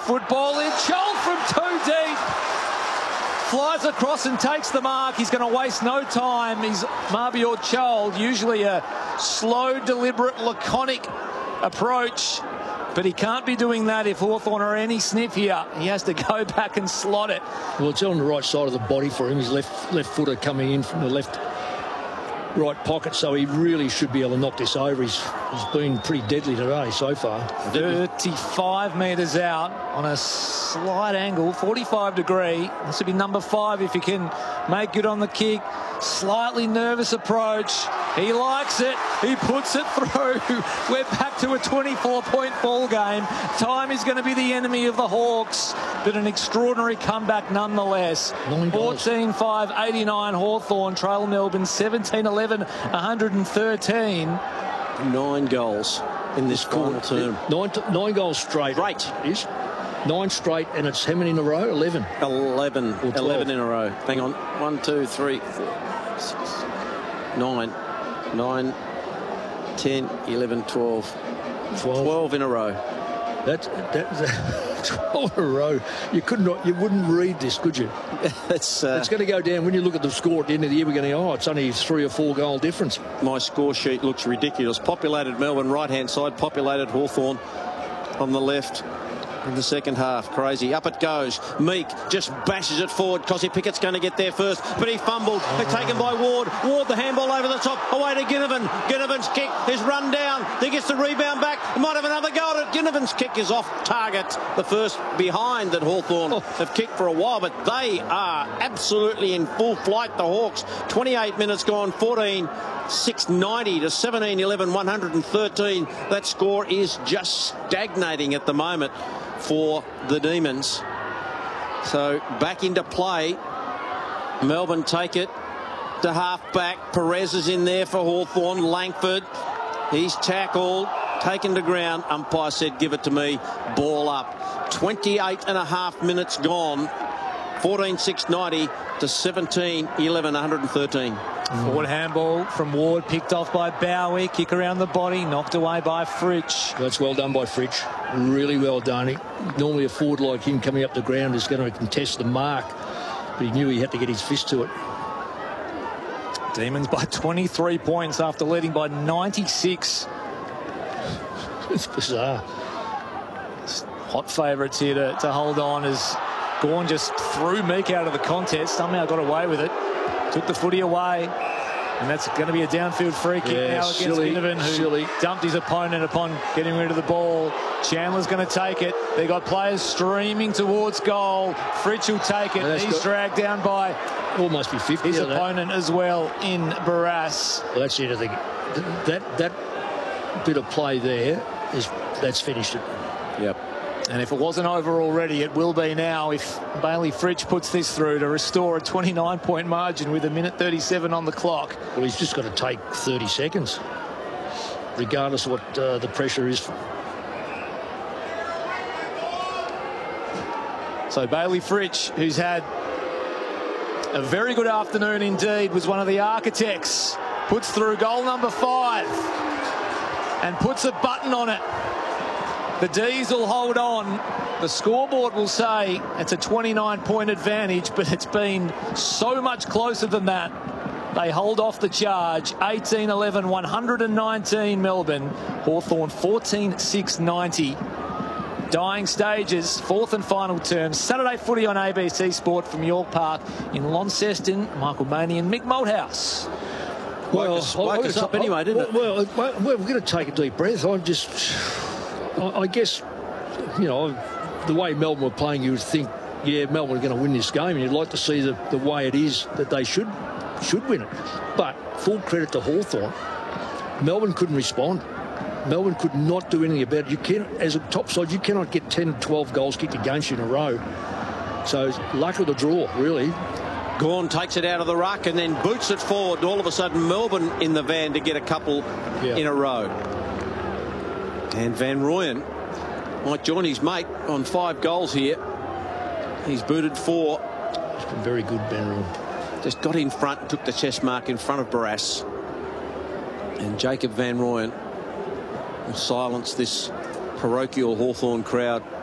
football in. Chol from 2 deep. Flies across and takes the mark. He's going to waste no time. He's Mabior Chol, usually a slow, deliberate, laconic approach. But he can't be doing that if Hawthorn are any sniff here. He has to go back and slot it. Well, it's on the right side of the body for him. His left footer coming in from the right pocket, so he really should be able to knock this over. He's been pretty deadly today so far. 35 metres out on a slight angle, 45 degree. This would be number 5 if he can make good on the kick. Slightly nervous approach. He likes it. He puts it through. We're back to a 24-point ball game. Time is going to be the enemy of the Hawks, but an extraordinary comeback nonetheless. 14-5, 89 Hawthorn, trail Melbourne 17-11, 113. 9 goals in this final term. 9 goals straight. Great. Is 9 straight, and it's how many in a row? 11. 11 in a row. Hang on. 1, 2, 3, 4, 6, 9, 10, 11, 12. 12 in a row. That's 12 in a row. You wouldn't read this, could you? It's going to go down. When you look at the score at the end of the year, we're going, it's only 3 or 4 goal difference. My score sheet looks ridiculous. Populated Melbourne right-hand side, populated Hawthorn on the left. In the second half, crazy. Up it goes. Meek just bashes it forward. Cosy Pickett's going to get there first, but he fumbled. They're taken by Ward. Ward, the handball over the top. Away to Ginnivan. Ginnivan's kick is run down. He gets the rebound back. He might have another go at it. Ginnivan's kick is off target. The first behind that Hawthorn have kicked for a while, but they are absolutely in full flight, the Hawks. 28 minutes gone, 690 to 17-11, 113. That score is just stagnating at the moment for the Demons. So back into play. Melbourne take it to half-back. Perez is in there for Hawthorn. Langford, he's tackled, taken to ground. Umpire said, give it to me. Ball up. 28 and a half minutes gone. 14-6-90 to 17-11, 113. Forward handball from Ward, picked off by Bowie. Kick around the body, knocked away by Fritsch. That's well done by Fritsch. Really well done. Normally a forward like him coming up the ground is going to contest the mark, but he knew he had to get his fist to it. Demons by 23 points after leading by 96. It's bizarre. Hot favourites here to hold on as Gawn just threw Meek out of the contest. Somehow got away with it. Took the footy away, and that's going to be a downfield free kick now against Ginnivan, who dumped his opponent upon getting rid of the ball. Chandler's going to take it. They got players streaming towards goal. Fritsch will take it. He's dragged down by almost be 50 his opponent as well in Barras. Well, that's it. I think that bit of play there that's finished it. Yep. And if it wasn't over already, it will be now if Bailey Fritsch puts this through to restore a 29-point margin with 1:37 on the clock. Well, he's just got to take 30 seconds, regardless of what the pressure is. So Bailey Fritsch, who's had a very good afternoon indeed, was one of the architects, puts through goal number 5 and puts a button on it. The D's will hold on. The scoreboard will say it's a 29-point advantage, but it's been so much closer than that. They hold off the charge. 18-11, 119 Melbourne. Hawthorn 14-6-90. Dying stages, 4th and final term. Saturday footy on ABC Sport from York Park in Launceston. Michael Maney and Mick Malthouse. Woke us up anyway, didn't it? Well, we're going to take a deep breath. I guess, the way Melbourne were playing, you would think, Melbourne are going to win this game, and you'd like to see the way it is that they should win it. But full credit to Hawthorn. Melbourne couldn't respond. Melbourne could not do anything about it. You can't, as a top side, you cannot get 10, 12 goals kicked against you in a row. So luck of the draw, really. Gawn takes it out of the ruck and then boots it forward. All of a sudden, Melbourne in the van to get a couple in a row. And Van Rooyen might join his mate on 5 goals here. He's booted 4. He's been very good, Van Rooyen. Just got in front and took the chest mark in front of Barras. And Jacob Van Rooyen will silence this parochial Hawthorn crowd.